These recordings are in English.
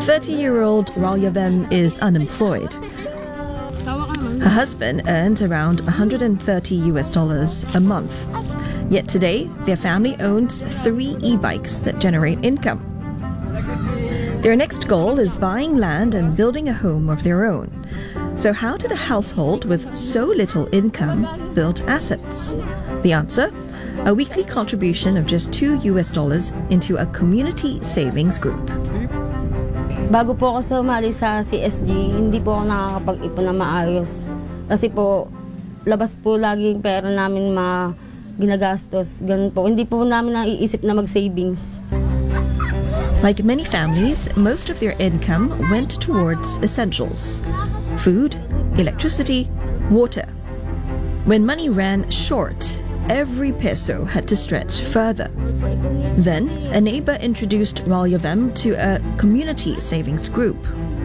30-year-old Ralyavem is unemployed. Her husband earns around $130 a month. Yet today, their family owns 3 e-bikes that generate income. Their next goal is buying land and building a home of their own. So how did a household with so little income build assets? The answer? A weekly contribution of just $2 into a community savings group. Bago po ako sumali sa CSG, hindi po ako nakakapag-ipon na maayos. Kasi po, labas po lagi yung pera namin mga ginagastos. Ganun po. Hindi po namin naiisip na mag-savings. Like many families, most of their income went towards essentials: food, electricity, water. When money ran short, every peso had to stretch further. Then, a neighbor introduced Ralyavem to a community savings group.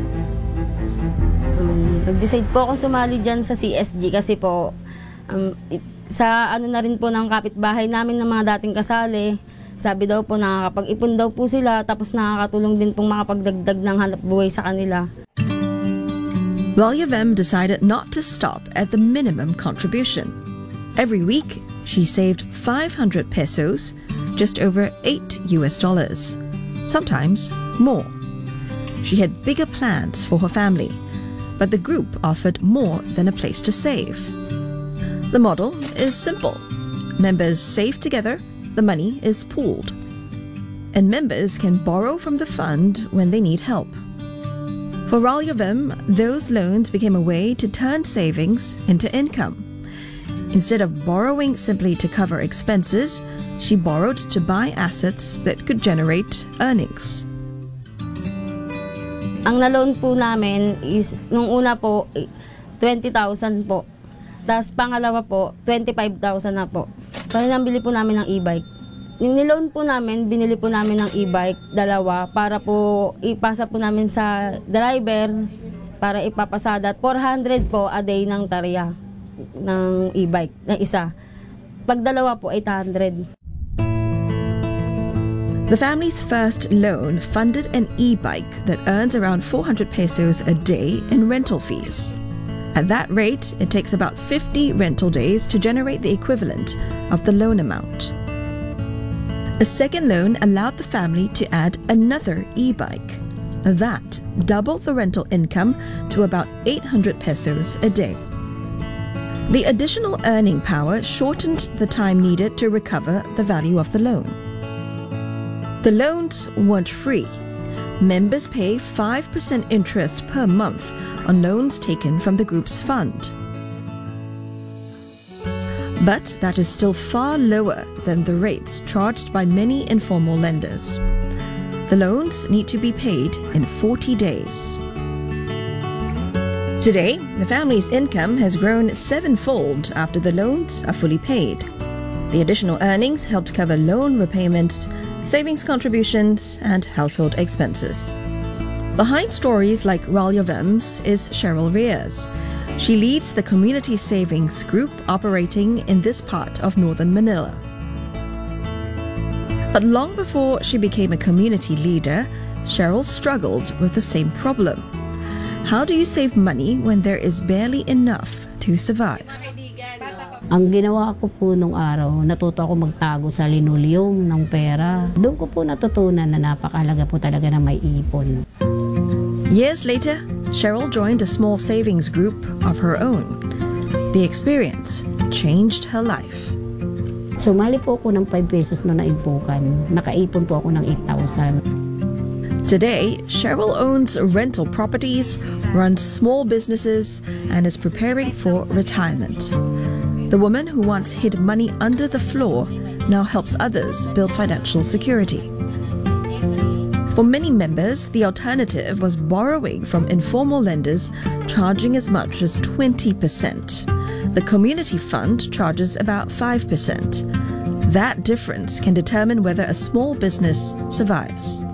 Nag-decide po ako sumali dyan sa CSG kasi po sa ano na rin po ng kapitbahay namin ng mga dating kasali. Sabi daw po nakakapag-ipon daw po sila tapos nakakatulong din pong makapagdagdag ng hanap buhay sa kanila. Ralyavem decided not to stop at the minimum contribution. Every week, she saved 500 pesos, just over $8, sometimes more. She had bigger plans for her family, but the group offered more than a place to save. The model is simple. Members save together, the money is pooled, and members can borrow from the fund when they need help. For Ralyavem, those loans became a way to turn savings into income. Instead of borrowing simply to cover expenses, she borrowed to buy assets that could generate earnings. Ang na-loan po namin is, nung una po, 20,000 po. Tapos pangalawa po, 25,000 na po. Kaya nabili po namin ng e-bike. Yung niloan po namin, binili po namin ng e-bike, 2, para po ipasa po namin sa driver para ipapasada. 400 po a day ng tarya ng e-bike, na isa. Pag 2 po, 800. The family's first loan funded an e-bike that earns around 400 pesos a day in rental fees. At that rate, it takes about 50 rental days to generate the equivalent of the loan amount. A second loan allowed the family to add another e-bike. That doubled the rental income to about 800 pesos a day. The additional earning power shortened the time needed to recover the value of the loan. The loans weren't free. Members pay 5% interest per month on loans taken from the group's fund. But that is still far lower than the rates charged by many informal lenders. The loans need to be paid in 40 days. Today, the family's income has grown 7-fold after the loans are fully paid. The additional earnings helped cover loan repayments, savings contributions, and household expenses. Behind stories like Ralyavem's is Cheryl Reyes. She leads the community savings group operating in this part of northern Manila. But long before she became a community leader, Cheryl struggled with the same problem. How do you save money when there is barely enough to survive? Ang ginawa ko po nung araw, natuto ako magtago sa linoleum ng pera. Doon ko po natutunan na napakahalaga po talaga na may ipon. Years later, Cheryl joined a small savings group of her own. The experience changed her life. Sumali po ako ng 5 pesos na naimpukan. Nakaipon po ako ng 8,000. Today, Cheryl owns rental properties, runs small businesses, and is preparing for retirement. The woman who once hid money under the floor now helps others build financial security. For many members, the alternative was borrowing from informal lenders, charging as much as 20%. The community fund charges about 5%. That difference can determine whether a small business survives.